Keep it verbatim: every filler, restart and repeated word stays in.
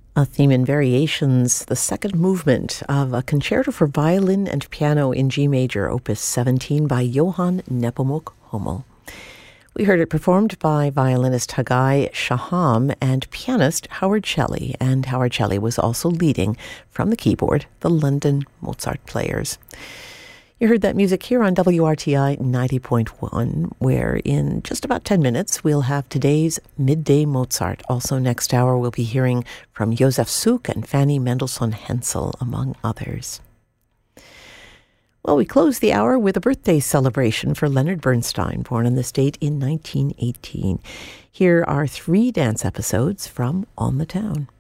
A theme in Variations, the second movement of a concerto for violin and piano in G major, opus seventeen by Johann Nepomuk Hummel. We heard it performed by violinist Hagai Shaham and pianist Howard Shelley, and Howard Shelley was also leading from the keyboard the London Mozart Players. You heard that music here on W R T I ninety point one, where in just about ten minutes we'll have today's Midday Mozart. Also next hour we'll be hearing from Josef Suk and Fanny Mendelssohn Hensel, among others. Well, we close the hour with a birthday celebration for Leonard Bernstein, born on this date in nineteen eighteen. Here are three dance episodes from On the Town.